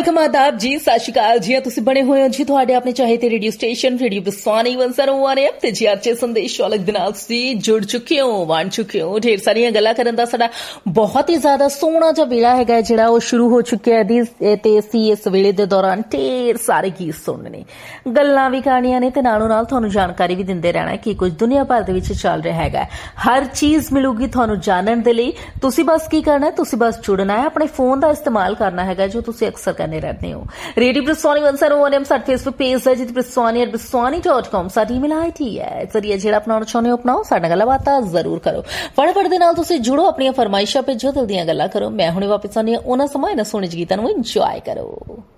Welcome ਆਦਾਬ ਜੀ, ਸਤਿ ਸ਼੍ਰੀ ਅਕਾਲ ਜੀ। ਤੁਸੀਂ ਬਣੇ ਹੋਏ ਹੋ ਜੀ ਤੁਹਾਡੇ ਆਪਣੇ ਚਾਹੇ ਤੇ ਰੇਡੀਓ ਸਟੇਸ਼ਨ ਰੇਡੀਓ ਬਸਵਾਨੀ 101 FM ਤੇ ਜੀ ਅੱਜ ਸੰਦੇਸ਼ ਵਾਲਕ ਦੇ ਨਾਲ ਤੁਸੀਂ ਜੁੜ ਚੁੱਕੇ ਹੋ, ਵੰਡ ਚੁੱਕੇ ਹੋ। ਢੇਰ ਸਾਰੀਆਂ ਗੱਲਾਂ ਕਰਨ ਦਾ ਸਾਡਾ ਬਹੁਤ ਹੀ ਜ਼ਿਆਦਾ ਸੋਹਣਾ ਜਿਹਾ ਵੇਲਾ ਹੈਗਾ ਜਿਹੜਾ ਉਹ ਸ਼ੁਰੂ ਹੋ ਚੁੱਕਿਆ ਤੇ ਅਸੀਂ ਇਸ ਵੇਲੇ ਦੇ ਦੌਰਾਨ ਢੇਰ ਸਾਰੇ ਗੀਤ ਸੁਣਨੇ, ਗੱਲਾਂ ਵੀ ਕਰਨੀਆਂ ਨੇ ਤੇ ਨਾਲੋਂ ਨਾਲ ਤੁਹਾਨੂੰ ਜਾਣਕਾਰੀ ਵੀ ਦਿੰਦੇ ਰਹਿਣਾ ਕਿ ਕੁਝ ਦੁਨੀਆ ਭਰ ਦੇ ਵਿੱਚ ਚੱਲ ਰਿਹਾ ਹੈਗਾ। ਹਰ ਚੀਜ਼ ਮਿਲੂਗੀ ਤੁਹਾਨੂੰ ਜਾਣਨ ਦੇ ਲਈ। ਤੁਸੀਂ ਬਸ ਕੀ ਕਰਨਾ, ਤੁਸੀਂ ਬਸ ਜੁੜਨਾ ਹੈ, ਆਪਣੇ ਫੋਨ ਦਾ ਇਸਤੇਮਾਲ ਕਰਨਾ ਹੈਗਾ ਜੋ ਤੁਸੀਂ ਅਕਸਰ करने रहते हो। रेडियो बसवानी 101 FM साडा फेसबुक पेज है जित bswani@bswani.com साडी ईमेल आईडी है। जरिए जेड़ा अपनाना चाहुंदे हो अपनाओ, साडा गल्लां बातां जरूर करो। फटाफट दे नाल तुसीं जुड़ो, अपनी फरमाइशां भेजो, दिल दीयां गल्लां करो। मैं हुणे वापस आनी उन्हां समां इन्हां सोहणे गीतां नूं इंजॉय करो।